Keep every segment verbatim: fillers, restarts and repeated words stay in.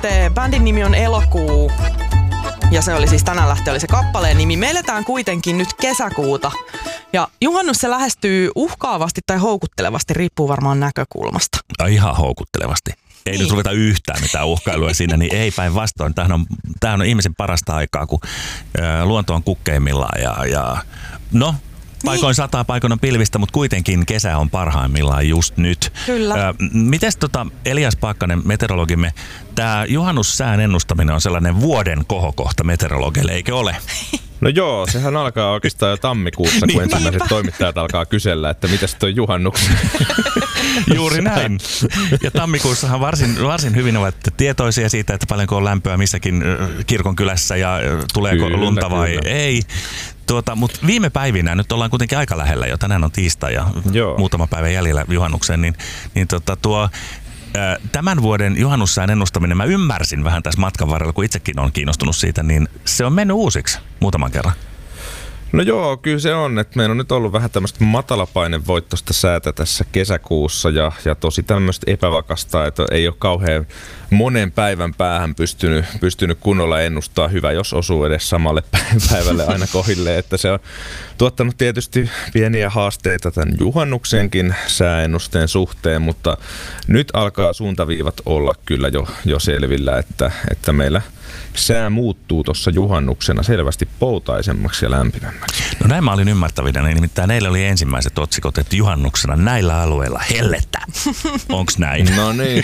sitten bändin nimi on Elokuu. Ja se oli siis tänään lähtö oli se kappaleen nimi. Me eletään kuitenkin nyt kesäkuuta. Ja juhannus se lähestyy uhkaavasti tai houkuttelevasti, riippuu varmaan näkökulmasta. Ja ihan houkuttelevasti. Ei niin. Nyt ruveta yhtään mitään uhkailua siinä, niin ei päinvastoin. Tämähän on, tämähän on ihmisen parasta aikaa, kun ä, luonto on kukkeimmillaan ja, ja no... Paikoin niin. Sataa, paikoin on pilvistä, mutta kuitenkin kesä on parhaimmillaan just nyt. Kyllä. Ö, mites tota Elias Paakkanen, meteorologimme, tämä juhannussään ennustaminen on sellainen vuoden kohokohta meteorologeille, eikö ole? No joo, sehän alkaa oikeastaan jo tammikuussa, kun niin, ensimmäiset niinpä. Toimittajat alkaa kysellä, että mitäs toi juhannuksen. Juuri näin. Ja tammikuussahan varsin, varsin hyvin ovat tietoisia siitä, että paljonko on lämpöä missäkin kirkonkylässä ja tuleeko kyllä, lunta vai kyllä. ei. Tuota, mutta viime päivinä, nyt ollaan kuitenkin aika lähellä jo, tänään on tiistai ja joo. muutama päivä jäljellä juhannukseen, niin, niin tota, tuo tämän vuoden juhannussään ennustaminen, mä ymmärsin vähän tässä matkan varrella, kun itsekin on kiinnostunut siitä, niin se on mennyt uusiksi muutaman kerran. No joo, kyllä se on, että meillä on nyt ollut vähän tämmöistä matalapainevoittoista säätä tässä kesäkuussa ja, ja tosi tämmöistä epävakasta, että ei ole kauhean monen päivän päähän pystynyt, pystynyt kunnolla ennustaa, hyvä jos osuu edes samalle päivälle aina kohille, että se on tuottanut tietysti pieniä haasteita tämän juhannuksenkin sääennusteen suhteen, mutta nyt alkaa suuntaviivat olla kyllä jo, jo selvillä, että, että meillä sää muuttuu tuossa juhannuksena selvästi poutaisemmaksi ja lämpimämmäksi. No näin mä olin ymmärtävinä, nimittäin neillä oli ensimmäiset otsikot, että juhannuksena näillä alueilla hellettä. Onks näin? No niin.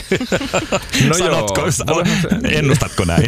No sanotko, joo. Ennustatko näin?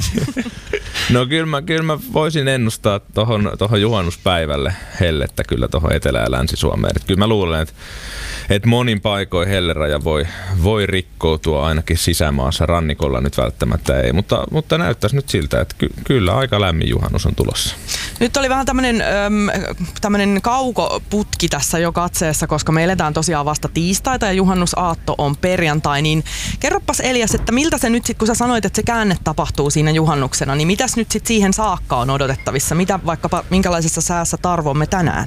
No kyllä mä, kyllä mä voisin ennustaa tohon, tohon juhannuspäivälle hellettä kyllä tohon Etelä- ja Länsi-Suomeen. Et kyllä mä luulen, että et monin paikoin helleraja voi, voi rikkoutua ainakin sisämaassa, rannikolla nyt välttämättä ei, mutta, mutta näyttäisi nyt siltä, että ky- kyllä aika lämmin juhannus on tulossa. Nyt oli vähän tämmönen, tämmönen kaukoputki tässä jo katseessa, koska me eletään tosiaan vasta tiistaita ja juhannusaatto on perjantai, niin kerropas Elias, että miltä se nyt sitten, kun sä sanoit, että se käänne tapahtuu siinä juhannuksena, niin mitäs nyt sitten siihen saakka on odotettavissa? Mitä vaikkapa, minkälaisessa säässä tarvomme tänään?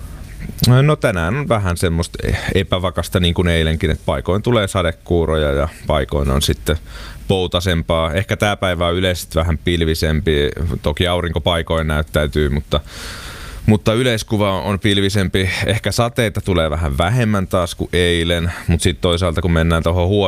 No tänään on vähän semmoista epävakasta niin kuin eilenkin, että paikoin tulee sadekuuroja ja paikoin on sitten poutasempaa. Ehkä tämä päivä on yleisesti vähän pilvisempi, toki aurinko paikoin näyttäytyy, mutta, mutta yleiskuva on pilvisempi. Ehkä sateita tulee vähän vähemmän taas kuin eilen, mutta sitten toisaalta kun mennään tuohon huomiseen,